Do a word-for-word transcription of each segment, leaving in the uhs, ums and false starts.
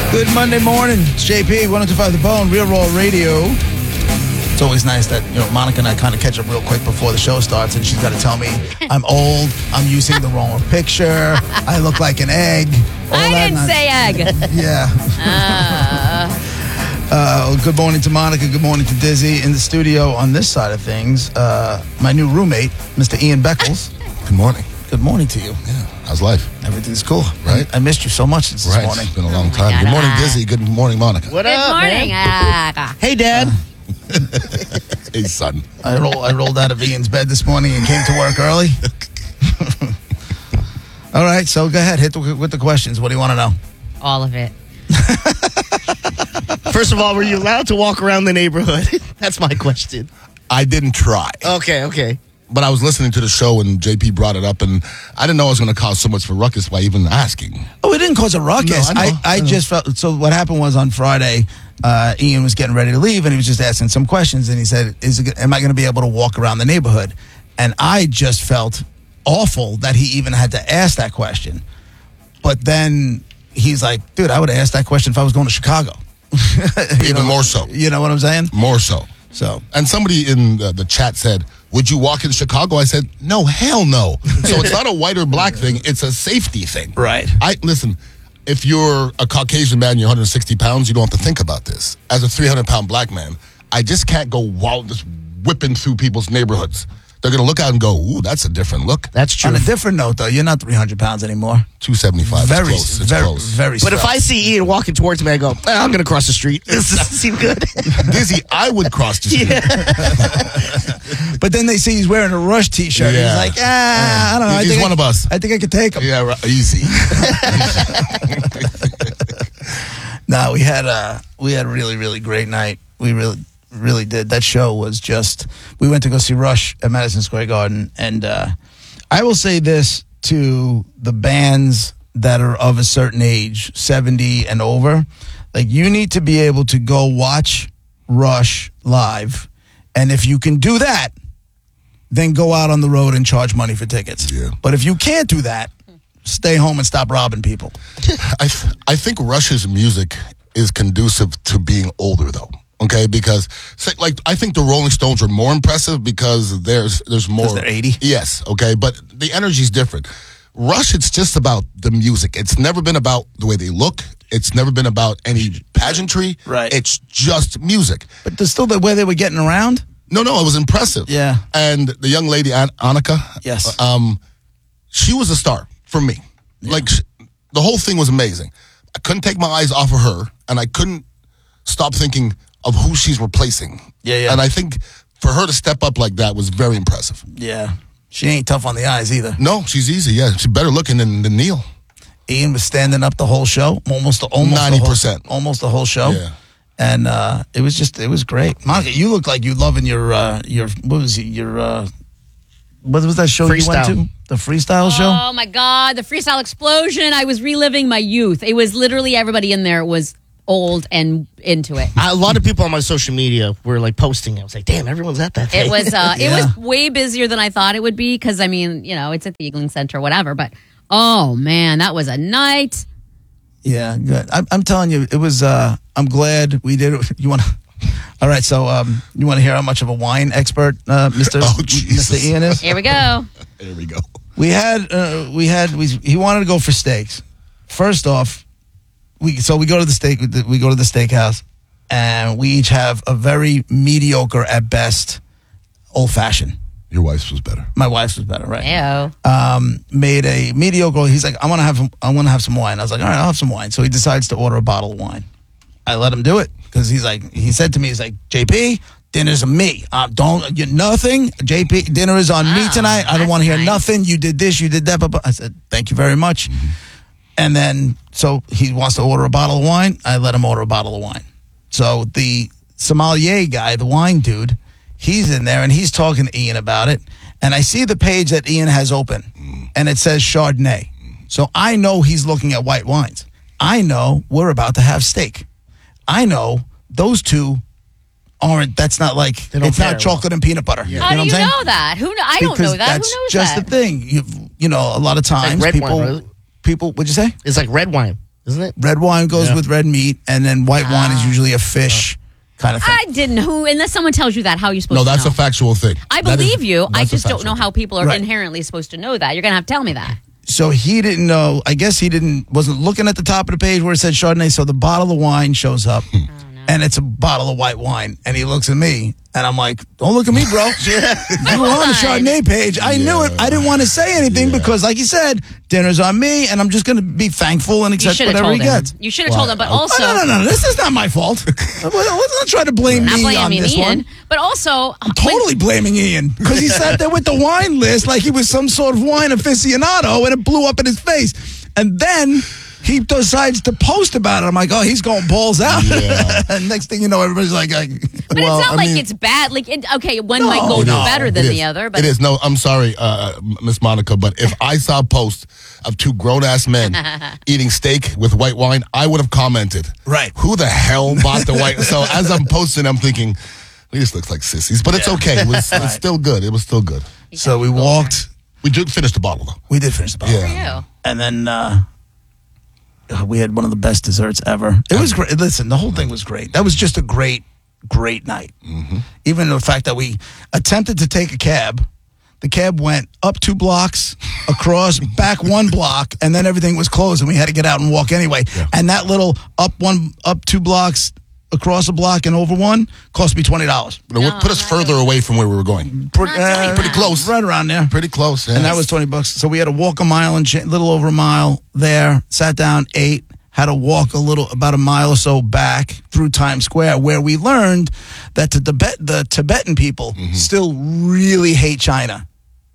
Good Monday morning. It's J P, one oh two point five The Bone, Real Raw Radio. It's always nice that, you know, Monica and I kind of catch up real quick before the show starts, and she's got to tell me I'm old, I'm using the wrong picture, I look like an egg. I didn't nice. say egg. Yeah. Uh. uh, good morning to Monica. Good morning to Dizzy. In the studio on this side of things, uh, my new roommate, Mister Ian Beckles. Good morning. Good morning to you. Yeah. How's life? Everything's cool. Right? I missed you so much this right. morning. It's been a long Oh my time. God. Good morning, Dizzy. Good morning, Monica. What Good up, morning. man? Uh, Hey, Dad. Hey, son. I, roll, I rolled out of Ian's bed this morning and came to work early. All right, so go ahead. Hit the, with the questions. What do you want to know? all of it. First of all, were you allowed to walk around the neighborhood? That's my question. I didn't try. Okay, okay. But I was listening to the show and J P brought it up, and I didn't know I was going to cause so much of a ruckus by even asking. Oh, it didn't cause a ruckus. No, I I, know, I, I know. just felt, so what happened was on Friday, uh, Ian was getting ready to leave, and he was just asking some questions, and he said, "Is it, am I going to be able to walk around the neighborhood?" And I just felt awful that he even had to ask that question. But then he's like, dude, I would have asked that question if I was going to Chicago. You Even know- more so. You know what I'm saying? More so. So, And somebody in the, the chat said, would you walk in Chicago? I said, no, hell no. So it's not a white or black thing. It's a safety thing. Right. I Listen, if you're a Caucasian man, you're one hundred sixty pounds, you don't have to think about this. As a three hundred pound black man, I just can't go wild, just whipping through people's neighborhoods. They're going to look out and go, ooh, that's a different look. That's true. on a different note, though, you're not three hundred pounds anymore. two seventy-five. Very, it's close. It's very, close. very But if strong. I see Ian walking towards me, I go, eh, I'm going to cross the street. This doesn't seem good. Dizzy, I would cross the street. But then they see he's wearing a Rush T-shirt. And Yeah. he's like, ah, I don't know. I He's think one I, of us. I think I could take him. Yeah, right. Easy. No, we had a we had a really really great night. We really really did. That show was just. We went to go see Rush at Madison Square Garden, and uh, I will say this to the bands that are of a certain age, seventy and over, like you need to be able to go watch Rush live, and if you can do that, then go out on the road and charge money for tickets. Yeah. But if you can't do that, stay home and stop robbing people. I th- I think Rush's music is conducive to being older, though. Okay, because say, like I think the Rolling Stones are more impressive because there's there's more. 'Cause they're eighty? Yes. Okay, but the energy's different. Rush, it's just about the music. It's never been about the way they look. It's never been about any pageantry. Right. It's just music. But there's still the way they were getting around. No, no, it was impressive. Yeah. And the young lady, An- Annika. Yes. Um, she was a star for me. Like, sh- the whole thing was amazing. I couldn't take my eyes off of her, and I couldn't stop thinking of who she's replacing. Yeah, yeah. And I think for her to step up like that was very impressive. Yeah. She ain't tough on the eyes either. No, she's easy. Yeah, she's better looking than, than Neil. Ian was standing up the whole show, almost the almost ninety the whole- percent. almost the whole show. Yeah. And uh, it was just, it was great. Monica, you look like you loving your, uh, your what was it, your, uh, what was that show you went Freestyle. to? The freestyle show? Oh my God, the freestyle explosion. I was reliving my youth. It was literally everybody in there was old and into it. A lot of people on my social media were like posting it. I was like, damn, everyone's at that thing. It was uh, it Yeah. was way busier than I thought it would be because I mean, you know, it's at the Eagling Center, whatever. But oh man, that was a night. Yeah, good. I'm, I'm telling you, it was, uh, I'm glad we did it. You want to, all right, so um, you want to hear how much of a wine expert uh, Mister Oh, Jesus. Mister Ian is? Here we go. There we go. We had, uh, we had, we, he wanted to go for steaks. First off, we so we go to the steak, we go to the steakhouse, and we each have a very mediocre at best old fashioned. Your wife's was better. My wife's was better, right? Ew. Um, made a mediocre. He's like, I want to have, I want to have some wine. I was like, all right, I'll have some wine. So he decides to order a bottle of wine. I let him do it because he's like, he said to me, he's like, J P, dinner's on me. Uh, don't you nothing. J P, dinner is on me Ah, tonight. I don't that's want to hear nice. nothing. You did this, you did that. But I said, thank you very much. And then, so he wants to order a bottle of wine. I let him order a bottle of wine. So the sommelier guy, the wine dude, he's in there and he's talking to Ian about it. And I see the page that Ian has open and it says Chardonnay. So I know he's looking at white wines. I know we're about to have steak. I know those two aren't, that's not like, They don't it's pair not chocolate and peanut butter. You How know do what you I'm saying? know that? Who? Kn- I don't Because know that. that's Who knows just that? the thing. You, you know, a lot of times red people, wine, right? people, what'd you say? It's like red wine. isn't it? Red wine goes Yeah. with red meat, and then white wine is Ah. usually a fish kind of thing. I didn't. Who? Unless someone tells you that, how are you supposed No, to know? that's a factual thing. I That is- believe you. I that's a just don't factual know how people are Right. inherently supposed to know that. You're gonna have to tell me that. So he didn't know. I guess he didn't wasn't looking at the top of the page where it said Chardonnay. So the bottle of wine shows up, Hmm. and it's a bottle of white wine. And he looks at me, and I'm like, "Don't look at me, bro. You were on the Chardonnay page. I knew it. I didn't want to say anything because, like you said, dinner's on me, and I'm just going to be thankful and You accept should have whatever told he him. gets." You should have told him. But Well, also, Oh, no, no, no, no. This is not my fault. Let's not try to blame not me on blaming this Ian. one. But also, I'm totally blaming Ian because he sat there with the wine list like he was some sort of wine aficionado, and it blew up in his face. And then he decides to post about it. I'm like, oh, he's going balls out. Yeah. And next thing you know, everybody's like, like But Well, it's not I like mean- it's bad. Like, it, okay, one No, might go no, better It than is. the other, but it is. No, I'm sorry, uh, Miss Monica, but if I saw a post of two grown ass men eating steak with white wine, I would have commented, Right. Who the hell bought the white? So as I'm posting, I'm thinking, this looks like sissies, but it's okay. It was, it's still good. It was still good. so we walked. We did finish the bottle though. We did finish the bottle. Yeah. for you. And then uh, we had one of the best desserts ever. It was great. Listen, the whole thing was great. That was just a great, great night. Mm-hmm. Even the fact that we attempted to take a cab. The cab went up two blocks, across, back one block, and then everything was closed, and we had to get out and walk anyway. Yeah. And that little up one, up two blocks, across a block, and over one cost me twenty dollars. But it would put us further away from where we were going. Pretty, Not doing Pretty close. Right around there. Pretty close. Yeah. And that was twenty bucks. So we had to walk a mile and cha- little over a mile there, sat down, ate, had to walk a little, about a mile or so back through Times Square, where we learned that the, Tibet, the Tibetan people Mm-hmm. still really hate China.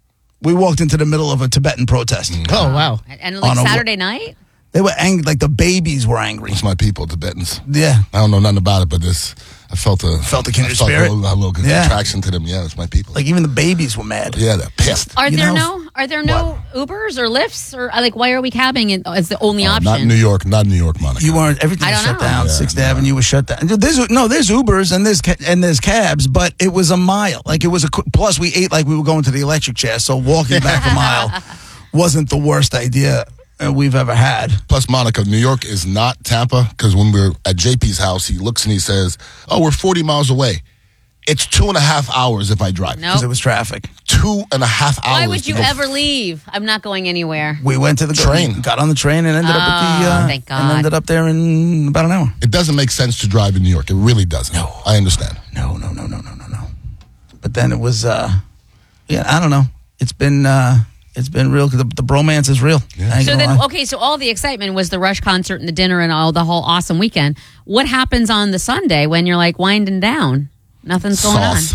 We walked into the middle of a Tibetan protest. Oh, wow. And, and like On a- Saturday night? They were angry, like the babies were angry. It's my people, Tibetans. Yeah. I don't know nothing about it, but this I felt a Felt the kindred I felt spirit? A little, a little Yeah. attraction to them. Yeah, it's my people. Like even the babies were mad. yeah, they're pissed. Are You there know- no are there no Ubers or Lyfts or like why are we cabbing it as the only Uh, option? not New York, not New York, Monica. You weren't. Everything I was don't shut know. down. Yeah, Sixth no. Avenue was shut down. There's no. There's Ubers and there's ca- and there's cabs, but it was a mile. Like it was a. qu- Plus, we ate like we were going to the electric chair. So walking back a mile wasn't the worst idea uh, we've ever had. Plus, Monica, New York is not Tampa because when we're at J P's house, he looks and he says, "Oh, we're forty miles away." It's two and a half hours if I drive. No. Because it was traffic. Two and a half hours. Why would to you go- ever leave? I'm not going anywhere. We went to the Train. got on the train, and ended up at the. Oh, Uh, thank And God. ended up there in about an hour. It doesn't make sense to drive in New York. It really doesn't. No. I understand. No, no, no, no, no, no, no. But then it was. uh Yeah, I don't know. It's been. uh It's been real because the, the bromance is real. I ain't So gonna then, lie. okay, so all the excitement was the Rush concert and the dinner and all the whole awesome weekend. What happens on the Sunday when you're like winding down? Nothing's going Sauce.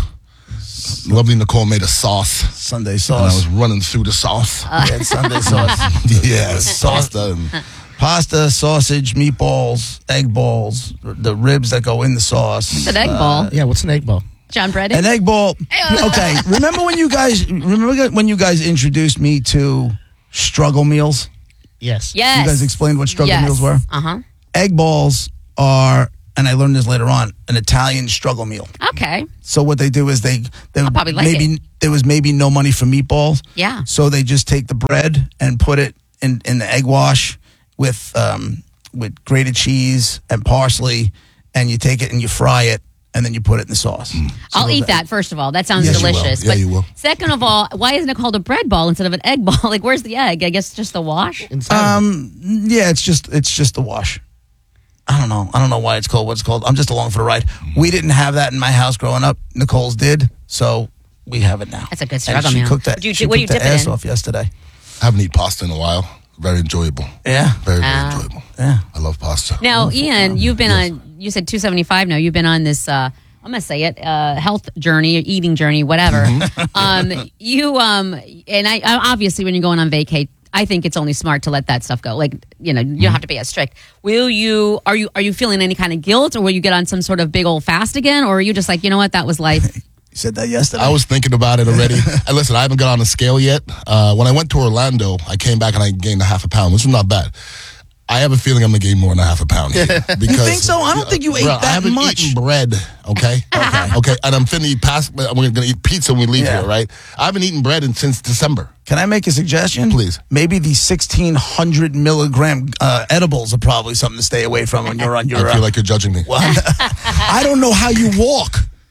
Lovely Nicole made a sauce. Sunday And I sauce. was running through the sauce. Uh, We had Sunday sauce. yeah, pasta. And Pasta, sausage, meatballs, egg balls, the ribs that go in the sauce. on. It's an egg ball. Yeah, what's an egg ball? John Bread. An egg ball. Okay, remember when you guys remember when you guys introduced me to struggle meals? Yes. Yes. You guys explained what struggle yes. meals were? Uh huh. Egg balls are, and I learned this later on, an Italian struggle meal. Okay. So what they do is they, they I'll probably like maybe it. there was maybe no money for meatballs. Yeah. So they just take the bread and put it in, in the egg wash with um, with grated cheese and parsley, and you take it and you fry it, and then you put it in the sauce. So I'll those eat egg- that, first of all. That sounds Yes, you will. delicious. Yeah, but you will. second of all, why isn't it called a bread ball instead of an egg ball? Like, where's the egg? I guess just the wash. Inside of it. Um, yeah, it's just it's just the wash. I don't know. I don't know why it's called what it's called. I'm just along for the ride. We didn't have that in my house growing up. Nicole's did, so we have it now. That's a good And struggle she meal. cooked that. What do you- she what do you cooked dip the it ass in? off yesterday. I haven't eaten pasta in a while. Very enjoyable. Yeah, Very, very Ah. enjoyable. yeah. I love pasta. Now, Ian, you've been on, you said two seventy-five now. You've been on this, uh, I'm going to say it, uh, health journey, eating journey, whatever. Mm-hmm. um, you, um, and I, I, obviously, when you're going on vacay, I think it's only smart to let that stuff go. Like, you know, you Mm-hmm. don't have to be as strict. Will you, are you, are you feeling any kind of guilt, or will you get on some sort of big old fast again? Or are you just like, you know what, that was life? You said that yesterday. I was thinking about it already. And listen, I haven't got on the scale yet. Uh, when I went to Orlando, I came back and I gained a half a pound, which is not bad. I have a feeling I'm gonna gain more than a half a pound here. Because, You think so? I don't think you ate bro, that I haven't much. eaten bread, okay? okay. Okay, and I'm finna eat past, we're gonna eat pizza when we leave Yeah. here, right? I haven't eaten bread in, since December. Can I make a suggestion? Please. Maybe the sixteen hundred milligram uh, edibles are probably something to stay away from when you're on your. I feel uh, like you're judging me. Well, I don't know how you walk.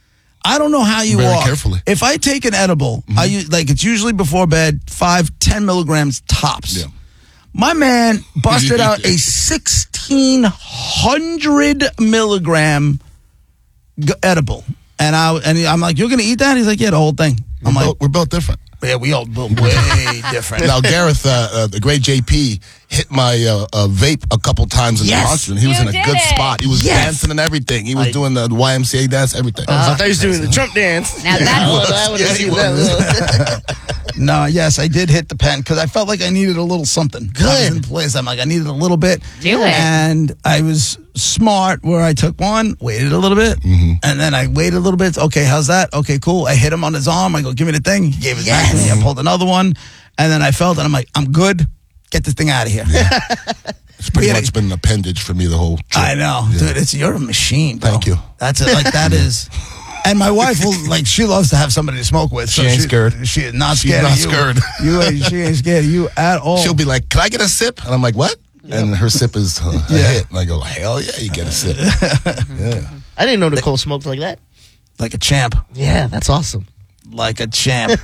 I don't know how you Very walk. carefully. If I take an edible, I use, like it's usually before bed, five, ten milligrams tops. Yeah. My man busted out a sixteen hundred milligram g- edible, and I and I'm like, "You're gonna eat that?" He's like, "Yeah, the whole thing." I'm we're, like, both, we're both different. "Yeah, we all built way different." Now, Gareth, uh, uh, the great J P, hit my uh, uh, vape a couple times in Yes. the concert, and he was You in a did good it. spot. He was Yes. dancing and everything. He was I- doing the Y M C A dance, everything. I thought he was doing the Trump dance. Now that- Oh, I would have Yeah, he seen that. No, yes, I did hit the pen because I felt like I needed a little something. I was in place. I'm like, I needed a little bit. Do it. And I was smart where I took one, waited a little bit, and then I waited a little bit. Okay, how's that? Okay, cool. I hit him on his arm. I go, give me the thing. He gave it back to me. I pulled another one, and then I felt it. I'm like, I'm good. Get this thing out of here. It's pretty Yeah. much been an appendage for me the whole trip. I know, Yeah. dude. It's you're a machine. Bro. Thank you. That's it. Like that is. And my wife will like. She loves to have somebody to smoke with. She ain't scared. She is not She's scared. not of you. scared. You ain't. She ain't scared of you at all. She'll be like, "Can I get a sip?" And I'm like, "What?" And her sip is uh, a Yeah. hit. And I go, "Hell yeah, you get a sip." Yeah. I didn't know Nicole smoked like that. like a champ. Yeah, that's awesome. Like a champ.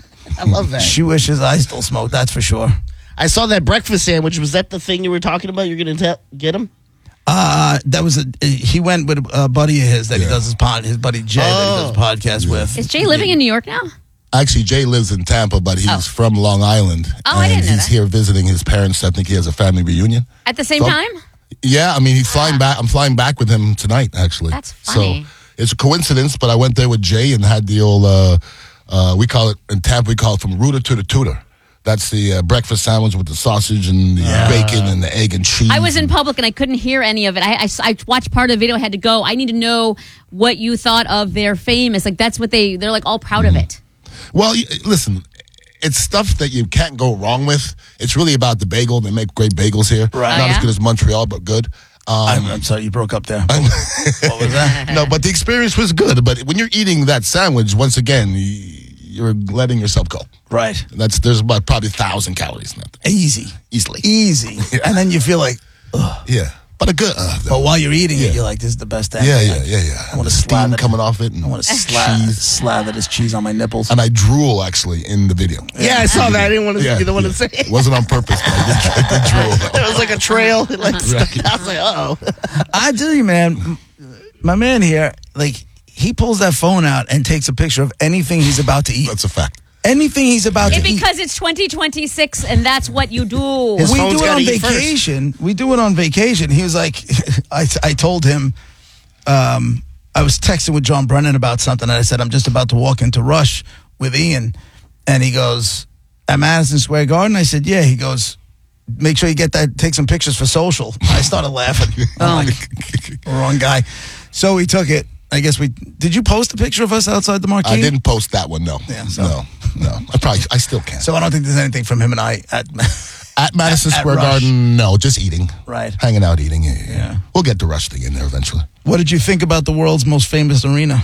I love that. She wishes I still smoked. That's for sure. I saw that breakfast sandwich. Was that the thing you were talking about? You're going to get him? Uh, that was a. He went with a buddy of his that he Yeah. does his pod. His buddy Jay that he does a podcast with. Is Jay living in New York now? Actually, Jay lives in Tampa, but he's Oh. from Long Island. Oh, I and didn't know he's that. here visiting his parents. I think he has a family reunion. At the same So- time? Yeah, I mean, he's flying back. I'm flying back with him tonight, actually. That's funny. So it's a coincidence, but I went there with Jay and had the old, uh, uh, we call it, in Tampa, we call it from rooter to the tutor. That's the uh, breakfast sandwich with the sausage and the bacon and the egg and cheese. I was in public and I couldn't hear any of it. I, I, I watched part of the video. I had to go. I need to know what you thought of their famous. Like that's what they, they're like all proud of it. Well, y- listen, it's stuff that you can't go wrong with. It's really about the bagel. They make great bagels here. Right. Not Oh, as yeah? good as Montreal, but good. Um, I'm, I'm sorry, you broke up there. What was that? no, but the experience was good. But when you're eating that sandwich, once again, y- you're letting yourself go. Right. That's there's about probably a thousand calories in that thing. Easy. Easily. Easy. And then you feel like, Yeah, but a good. Uh, but while you're eating Yeah. it, you're like, this is the best thing. yeah, yeah, yeah, yeah. I want the to steam slather coming off it, and I want to slather, cheese. slather this cheese on my nipples. And I drool actually in the video. Yeah, I saw that. I didn't want to Yeah, be the one yeah. to say It it. wasn't on purpose, but I did, I did drool. There was like a trail. It like stuck Right. out. I was like, uh oh. I tell you, man, m- my man here, like, he pulls that phone out and takes a picture of anything he's about to eat. That's a fact. Anything he's about It, to eat. because it's twenty twenty-six and that's what you do. His we phone's do it gotta on eat first. vacation. We do it on vacation. He was like, I, I told him, um, I was texting with John Brennan about something, and I said, I'm just about to walk into Rush with Ian. And he goes, at Madison Square Garden? I said, yeah. He goes, make sure you get that, take some pictures for social. I started laughing. I'm like, wrong guy. So we took it. I guess we, did you post a picture of us outside the marquee? I didn't post that one. No, Yeah, so- no, no. I probably, I still can't. So I don't think there's anything from him and I at, At Madison at Square Rush. Garden, no, just eating. Right. Hanging out, eating. Yeah, yeah. Yeah. We'll get the Rush thing in there eventually. What did you think about the world's most famous arena?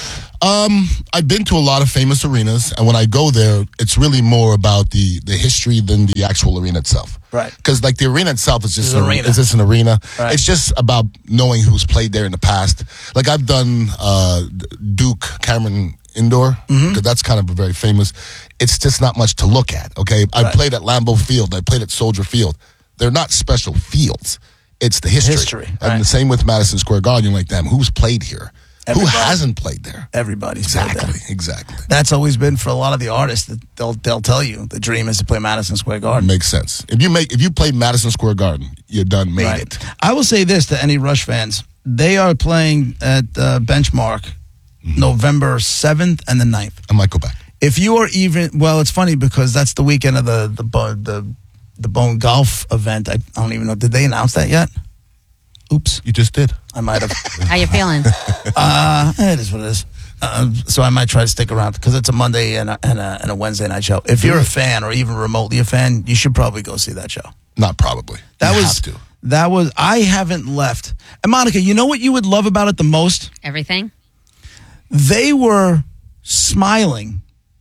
Um, I've been to a lot of famous arenas, and when I go there, it's really more about the, the history than the actual arena itself. Right. Because like the arena itself is just It's an an arena. It's just an arena. Right. It's just about knowing who's played there in the past. Like I've done uh, Duke Cameron Indoor. Mm-hmm. 'Cause that's kind of very famous. It's just not much to look at. Okay, I Right. played at Lambeau Field. I played at Soldier Field. They're not special fields. It's the history. History, And right. the same with Madison Square Garden. You're like, damn, who's played here? Everybody. Who hasn't played there? Everybody's played there. Exactly, exactly. That's always been for a lot of the artists that they'll they'll tell you the dream is to play Madison Square Garden. Makes sense. If you make if you play Madison Square Garden, you're done. Made Right. it. I will say this to any Rush fans: they are playing at uh, Benchmark November seventh and the ninth. I might go back. If you are even well, it's funny because that's the weekend of the the bo- the the Bone Golf event. I, I don't even know. Did they announce that yet? Oops, You just did. I might have. How you feeling? Uh, it is what it is. Uh, so I might try to stick around because it's a Monday and a, and, a, and a Wednesday night show. If you're a fan or even remotely a fan, you should probably go see that show. Not probably. That You was have to. That was, I haven't left. And Monica, you know what you would love about it the most? Everything. They were smiling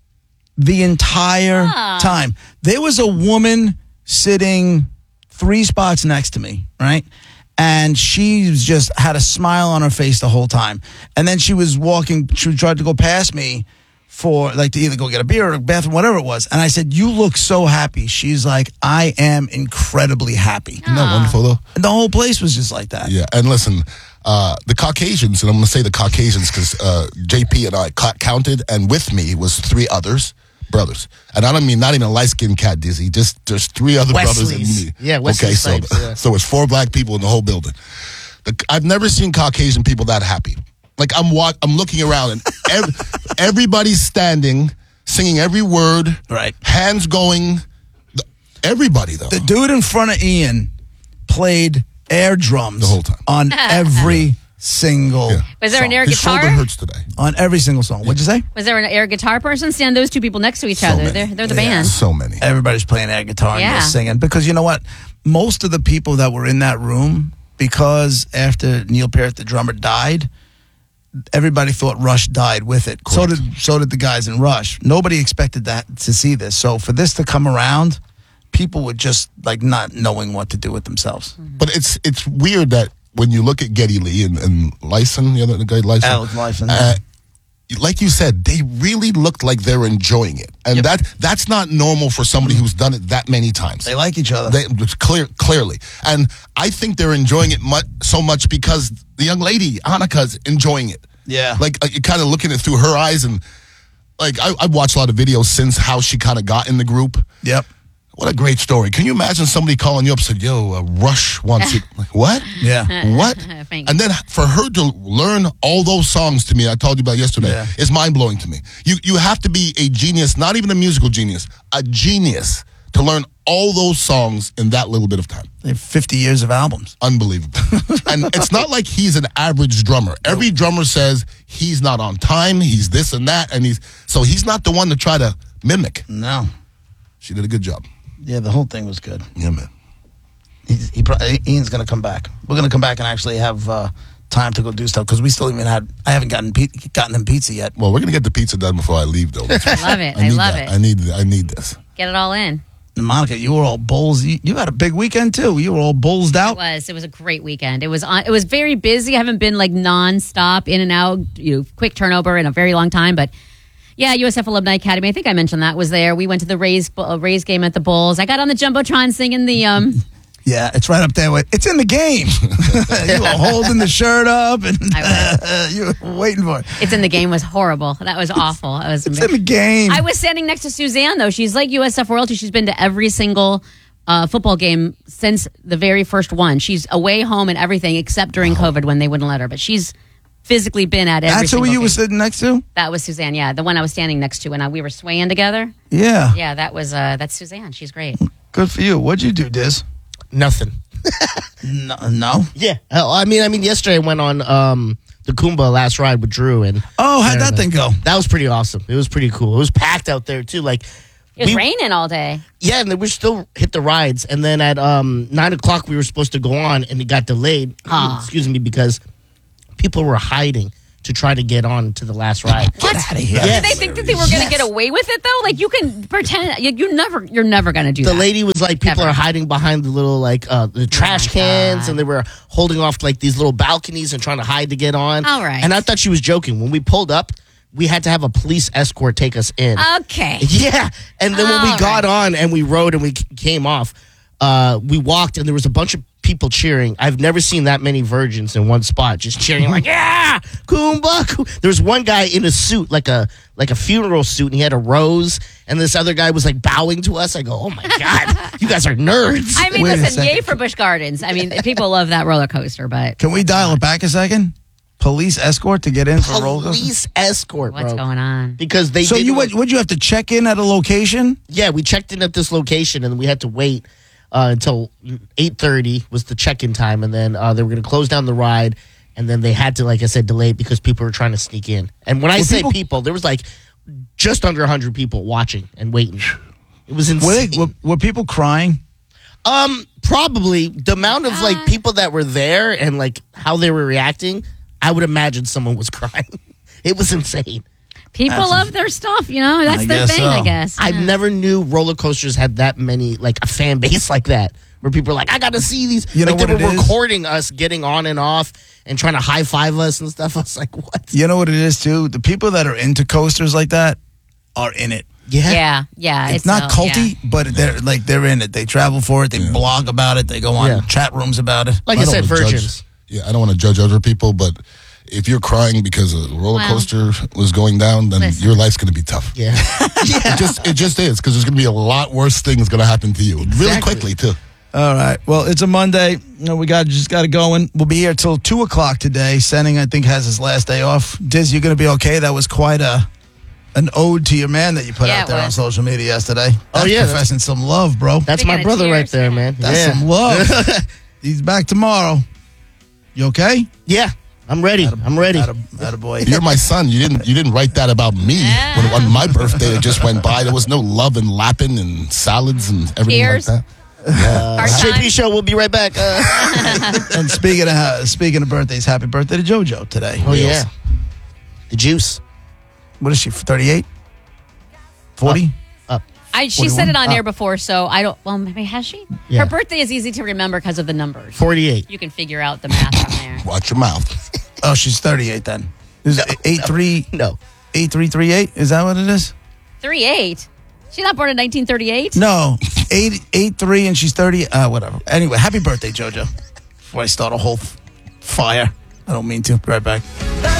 the entire Ah. time. There was a woman sitting three spots next to me, right? And she was just had a smile on her face the whole time. And then she was walking, she tried to go past me for like to either go get a beer or a bathroom, whatever it was. And I said, "You look so happy." She's like, "I am incredibly happy." Isn't that wonderful, though? And the whole place was just like that. Yeah, and listen, uh, the Caucasians, and I'm going to say the Caucasians because uh, J P and I ca- counted, and with me was three others, brothers. And I don't mean not even a light-skinned cat, Dizzy, just there's three other brothers Wesley's. and me. Yeah, Wesley Okay, so, Snipes, yeah. so it's four black people in the whole building. The, I've never seen Caucasian people that happy. Like, I'm wa- I'm looking around, and ev- everybody's standing, singing every word, Right. hands going. The- everybody, though. The dude in front of Ian played air drums The whole time. on every single Yeah. Was there an song. air His guitar? shoulder hurts today. on every single song. What'd you say? Was there an air guitar person? Stand those two people next to each So other. many. They're they're the Yeah. band. So many. Everybody's playing air guitar and Yeah. they're singing. Because you know what? Most of the people that were in that room, because after Neil Peart, the drummer, died, everybody thought Rush died with it. So Correct. did so did the guys in Rush. Nobody expected that to see this. So for this to come around, people were just like not knowing what to do with themselves. But it's it's weird that when you look at Geddy Lee and, and Lyson, the other the guy Lyson, Alex Lyson, uh, like you said, they really looked like they're enjoying it, and Yep. that that's not normal for somebody who's done it that many times. They like each other. They, it's clear, clearly, and I think they're enjoying it mu- so much because the young lady Annika's enjoying it. Yeah. like uh, you're kind of looking at it through her eyes, and like I, I've watched a lot of videos since how she kind of got in the group. Yep. What a great story! Can you imagine somebody calling you up and said, "Yo, uh, Rush wants you"? Like what? Yeah. What? Thanks. And then for her to learn all those songs to me, I told you about yesterday, Yeah. is mind blowing to me. You you have to be a genius, not even a musical genius, a genius to learn all those songs in that little bit of time. They have fifty years of albums. Unbelievable. And it's not like he's an average drummer. Every drummer says he's not on time, he's this and that, and he's so he's not the one to try to mimic. No. She did a good job. Yeah, the whole thing was good. Yeah, man. He's, he, pro- Ian's going to come back. We're going to come back and actually have uh, time to go do stuff because we still even had. I haven't gotten pe- gotten him pizza yet. Well, we're gonna get the pizza done before I leave, though. I love it. I need love that. it. I need I need this. Get it all in. And Monica, you were all bulls. You, you had a big weekend too. You were all bullsed It out. was. It was a great weekend. It was on. It was very busy. I haven't been like nonstop in and out, you know, quick turnover in a very long time. But yeah, U S F Alumni Academy. I think I mentioned that was there. We went to the Rays uh, Rays game at the Bulls. I got on the jumbotron singing the um. Yeah, it's right up there. With, it's in the game. You were holding the shirt up and I you were waiting for it. It's in the game was horrible. That was awful. It was. It's in the game. I was standing next to Suzanne though. She's like U S F royalty. She's been to every single uh, football game since the very first one. She's away, home, and everything except during COVID when they wouldn't let her. But she's physically been at every. That's who single you game. were sitting next to? That was Suzanne. Yeah, the one I was standing next to, and I, we were swaying together. Yeah. Yeah, that was uh, that's Suzanne. She's great. Good for you. What'd you do, Diz? Nothing. No. no? Yeah. Hell, I mean, I mean, yesterday I went on um, the Kumba last ride with Drew, and Oh, how'd that thing go? that was pretty awesome. It was pretty cool. It was packed out there too. Like, It was we- raining all day. yeah, and then we still hit the rides, and then at um, nine o'clock we were supposed to go on, and it got delayed. Ah. Excuse me, because people were hiding to try to get on to the last ride. Get out of here. Yeah. Did they think that they were going to Yes. get away with it though? Like you can pretend you, you never you're never going to do The that. lady was like, people Ever. are hiding behind the little like uh, the trash my cans, God. and they were holding off like these little balconies and trying to hide to get on. All right. And I thought she was joking. When we pulled up, we had to have a police escort take us in. Okay. Yeah, and then when we All got right. on and we rode and we c- came off, uh, we walked and there was a bunch of people cheering. I've never seen that many virgins in one spot just cheering like, yeah, Kumba. Ku-" There was one guy in a suit, like a like a funeral suit, and he had a rose. And this other guy was like bowing to us. I go, oh my god, you guys are nerds. I mean, Wait a listen, second. yay for Busch Gardens. I mean, people love that roller coaster, but Can we dial it back a second? Police escort to get in for a roller coaster? Police escort, what's bro. going on? Because they So didn't you want- would would you have to check in at a location? Yeah, we checked in at this location and we had to wait uh, until eight thirty was the check-in time, and then uh, they were going to close down the ride, and then they had to, like I said, delay it because people were trying to sneak in. And when I Were say people- people, there was like just under one hundred people watching and waiting. It was Were, insane. they, were, were people crying? um, Probably the amount of like people that were there and like how they were reacting, I would imagine someone was crying. It was insane. People That's love their stuff, you know. That's I their guess thing, so. I guess. I Yeah. never knew roller coasters had that many, like a fan base like that, where people are like, I got to see these. You know like they what were it is? recording us getting on and off and trying to high five us and stuff. I was like, what? You know what it is too? The people that are into coasters like that are in it. Yeah. Yeah, yeah. It's, not uh, culty, yeah. but they're like they're in it. They travel for it. They blog about it. They go on Yeah. chat rooms about it. Like I, I don't said, wanna judge- virgins. Yeah, I don't want to judge other people, but if you're crying because a roller Well, coaster was going down, then listen. your life's going to be tough. Yeah. It just it just is because there's going to be a lot worse things going to happen to you really Exactly. quickly too. All right. Well, it's a Monday. You know, we got just got it going. We'll be here till two o'clock today. Senning, I think, has his last day off. Diz, you're going to be okay. That was quite a an ode to your man that you put Yeah, out it there on was. social media yesterday. Oh, That's yeah, that's- professing some love, bro. That's They my got a brother right cheers, there, yeah. man. That's yeah. some love. He's back tomorrow. You okay? Yeah. I'm ready. I'm ready. Atta, atta boy. You're my son. You didn't you didn't write that about me Yeah. when on my birthday that just went by. There was no love and lapping and salads and everything Tears. like that. Hard J time. P Show, we'll be right back. Uh, And speaking of uh, speaking of birthdays, happy birthday to JoJo today. oh, yeah. The juice. What is she? thirty-eight? forty? Up. I, she said it on Oh. air before, so I don't. Well, maybe has she? Yeah. Her birthday is easy to remember because of the numbers. forty-eight. You can figure out the math from there. Watch your mouth. Oh, she's thirty-eight then. Is it eight three No. eight three three eight? Is that what it is? Three eight. She's not born in nineteen thirty-eight. No, eight eight three, and she's thirty. Uh, whatever. Anyway, happy birthday, JoJo. Before I start a whole f- fire, I don't mean to. Be right back.